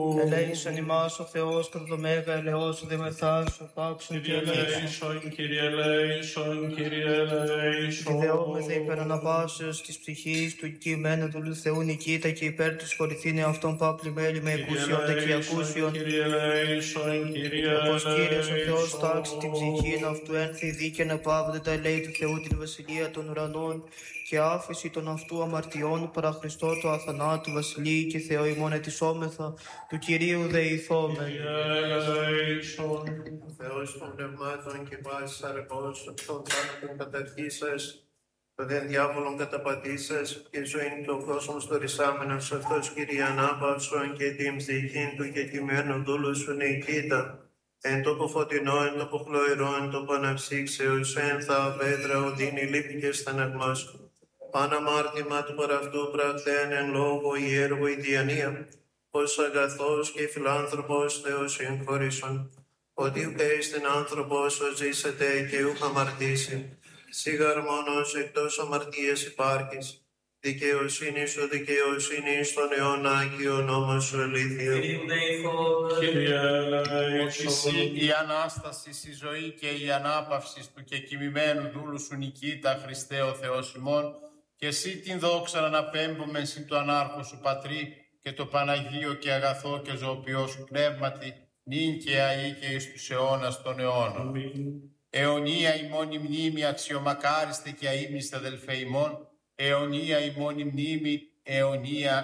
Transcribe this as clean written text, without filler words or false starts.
Ελέησον ημάς ο Θεός κατά το μέγα ελεός δημεθάσου, τάξον και ελέησον. Κύριε ελέησον, Κύριε ελέησον. Ιδεόμεθα υπέρ αναπάσεως της ψυχής του κειμένου του Θεού νικήτα και υπέρ της χωρηθήνε αυτών πάπλη μέλη με εκούσιον τα και ακούσιον. Κύριε ελέησον, Κύριε Όπως Κύριος ο Θεός ελέησον. τάξει την ψυχήν αυτού ένθη δίκαια να παύονται τα ελέη του Θεού την βασιλεία των ουρανών και άφεση των αυτού αμαρτιών παρά Χριστό του αθανάτου βασιλεί και Θεό ημών ετισόμεθα του Κυρίου δεηθόμεν. Ο Θεός των πνευμάτων και πάσης αρεπός, των θάνατων καταρχήσας, το δε διάβολον καταπατήσας και ζωήν του κόσμου στορισάμενος, αυτός Κύριε ανάπαυσον και την ψυχήν του και κειμένου δούλου σου νικήτα. Εν τόπο φωτεινό, εν τόπο χλωερό, εν τόπο αναψύξεως, εν θα πέτρα οδύνη λύπη και στεναγμός. Παναμάρτημα του παραυτού πρακτέν εν λόγω η έργο η διανία, ως αγαθός και φιλάνθρωπος Θεός συγχωρήσον. Ότι ουκ έστιν άνθρωπος ο ζήσεται και ουκ αμαρτήσει. Σίγαρ μόνος εκτός αμαρτίας υπάρχεις. Δικαιοσύνη σου, δικαιοσύνη στον αιώνα και ο νόμος σου αλήθεια. Κύριε Ότι εσύ ελέησον. η Ανάσταση, η ζωή και η ανάπαυση του και κοιμημένου δούλου σου νικήτα, Χριστέ ο Θεός ημών, και εσύ την δόξα να απέμπομεν συν το ανάρχο σου Πατρί και το Παναγίο και αγαθό και ζωοποιό σου πνεύματι, νυν και αεί και εις τους αιώνας των αιώνων. Αιωνία ημών η μνήμη αξιομακάριστε και αείμνηστε αδελφέ ημών, αιωνία ημών η μνήμη, αιωνία